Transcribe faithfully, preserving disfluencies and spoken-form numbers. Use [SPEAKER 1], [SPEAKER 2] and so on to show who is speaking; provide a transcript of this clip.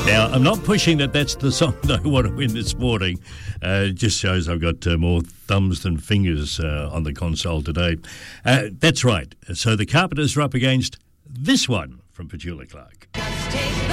[SPEAKER 1] Now, I'm not pushing that that's the song that I want to win this morning. Uh, it just shows I've got uh, more thumbs than fingers uh, on the console today. Uh, that's right. So the Carpenters are up against this one from Petula Clark.